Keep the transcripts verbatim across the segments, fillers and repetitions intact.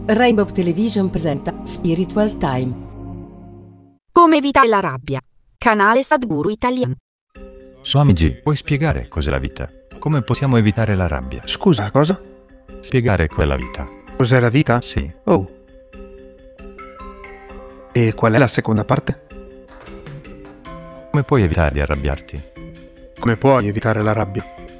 Rainbow Television presenta Spiritual Time. Come evitare la rabbia. Canale Sadhguru Italiano. Swamiji, puoi spiegare cos'è la vita? Come possiamo evitare la rabbia? Scusa, cosa? Spiegare cos'è la vita. Cos'è la vita? Sì. Oh. E qual è la seconda parte? Come puoi evitare di arrabbiarti? Come puoi evitare la rabbia?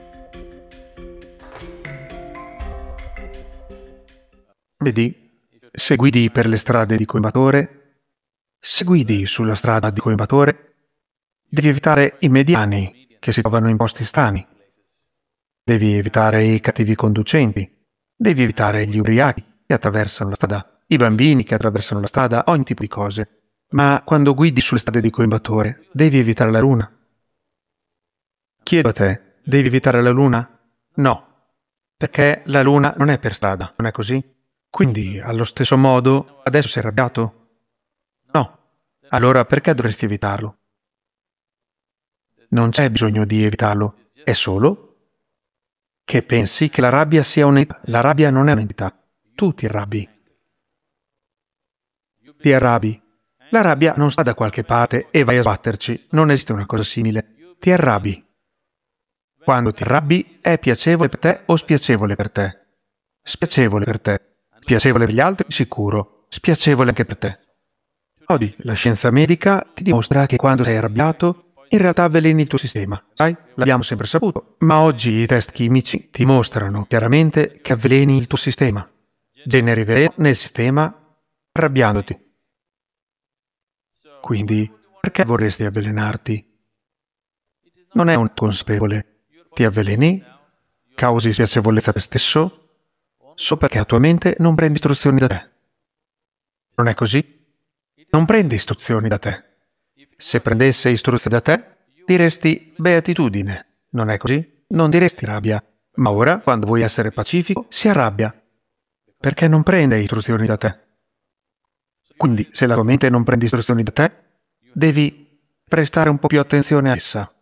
Vedi, se guidi per le strade di Coimbatore, se guidi sulla strada di Coimbatore, devi evitare i mediani che si trovano in posti strani. Devi evitare i cattivi conducenti. Devi evitare gli ubriachi che attraversano la strada, i bambini che attraversano la strada, ogni tipo di cose. Ma quando guidi sulle strade di Coimbatore, devi evitare la luna. Chiedo a te, devi evitare la luna? No, perché la luna non è per strada, non è così? Quindi, allo stesso modo, adesso sei arrabbiato? No. Allora perché dovresti evitarlo? Non c'è bisogno di evitarlo, è solo che pensi che la rabbia sia un'entità. La rabbia non è un'entità. Tu ti arrabbi. Ti arrabbi. La rabbia non sta da qualche parte e vai a sbatterci. Non esiste una cosa simile. Ti arrabbi. Quando ti arrabbi è piacevole per te o spiacevole per te? Spiacevole per te. Spiacevole per gli altri, sicuro. Spiacevole anche per te. Oggi la scienza medica ti dimostra che quando sei arrabbiato, in realtà avveleni il tuo sistema. Sai, l'abbiamo sempre saputo. Ma oggi i test chimici ti mostrano chiaramente che avveleni il tuo sistema. Generi veleno nel sistema arrabbiandoti. Quindi, perché vorresti avvelenarti? Non è un consapevole. Ti avveleni, causi spiacevolezza a te stesso, solo perché la tua mente non prende istruzioni da te. Non è così? Non prende istruzioni da te. Se prendesse istruzioni da te, diresti beatitudine. Non è così? Non diresti rabbia. Ma ora, quando vuoi essere pacifico, si arrabbia. Perché non prende istruzioni da te. Quindi, se la tua mente non prende istruzioni da te, devi prestare un po' più attenzione a essa.